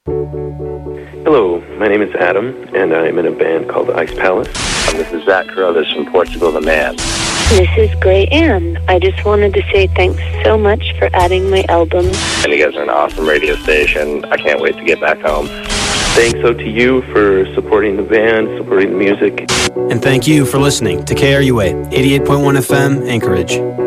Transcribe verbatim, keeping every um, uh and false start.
Hello, my name is Adam, and I'm in a band called Ice Palace. And this is Zach Carruthers from Portugal the Man. This is Gray Ann. I just wanted to say thanks so much for adding my album. And you guys are an awesome radio station. I can't wait to get back home. Thanks so to you for supporting the band, supporting the music. And thank you for listening to K R U A, eighty-eight point one F M, Anchorage.